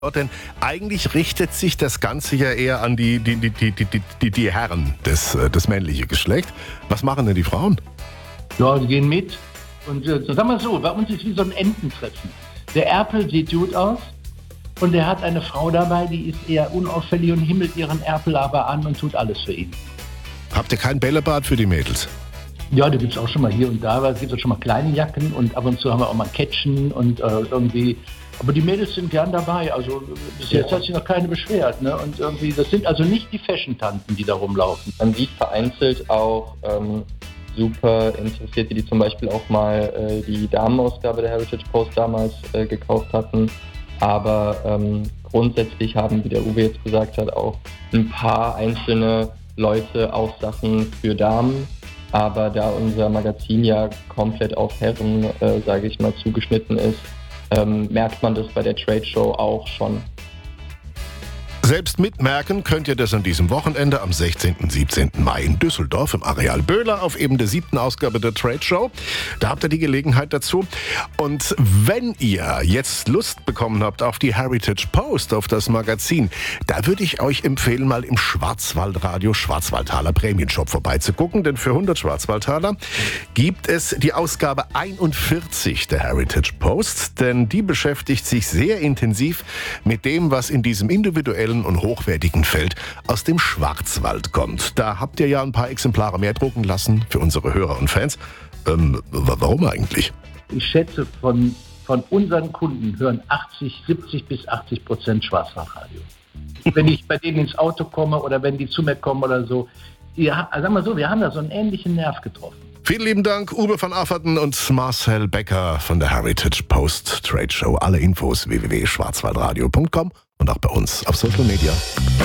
Denn eigentlich richtet sich das Ganze ja eher an die Herren, das männliche Geschlecht. Was machen denn die Frauen? Ja, die gehen mit. Und sagen wir so, bei uns ist wie so ein Ententreffen. Der Erpel sieht gut aus und er hat eine Frau dabei, die ist eher unauffällig und himmelt ihren Erpel aber an und tut alles für ihn. Habt ihr kein Bällebad für die Mädels? Ja, da gibt es auch schon mal hier und da, es gibt auch schon mal kleine Jacken und ab und zu haben wir auch mal Kettchen und irgendwie. Aber die Mädels sind gern dabei, also bis jetzt hat sich noch keine beschwert. Ne? Und irgendwie, das sind also nicht die Fashion-Tanten, die da rumlaufen. Man sieht vereinzelt auch super Interessierte, die zum Beispiel auch mal die Damenausgabe der Heritage Post damals gekauft hatten. Aber grundsätzlich haben, wie der Uwe jetzt gesagt hat, auch ein paar einzelne Leute auch Sachen für Damen. Aber da unser Magazin ja komplett auf Herren, sage ich mal, zugeschnitten ist, merkt man das bei der Trade Show auch schon. Selbst mitmerken könnt ihr das an diesem Wochenende am 16. und 17. Mai in Düsseldorf im Areal Böhler auf eben der 7. Ausgabe der Trade Show. Da habt ihr die Gelegenheit dazu. Und wenn ihr jetzt Lust bekommen habt auf die Heritage Post, auf das Magazin, da würde ich euch empfehlen, mal im Schwarzwaldradio Schwarzwaldtaler Prämienshop vorbeizugucken. Denn für 100 Schwarzwaldtaler gibt es die Ausgabe 41 der Heritage Post. Denn die beschäftigt sich sehr intensiv mit dem, was in diesem individuellen und hochwertigen Feld aus dem Schwarzwald kommt. Da habt ihr ja ein paar Exemplare mehr drucken lassen für unsere Hörer und Fans. Warum eigentlich? Ich schätze, von unseren Kunden hören 70 bis 80% Schwarzwaldradio. Wenn ich bei denen ins Auto komme oder wenn die zu mir kommen oder so. Ja, sagen wir so, wir haben da so einen ähnlichen Nerv getroffen. Vielen lieben Dank, Uwe van Afferten und Marcel Becker von der Heritage Post Trade Show. Alle Infos www.schwarzwaldradio.com und auch bei uns auf Social Media.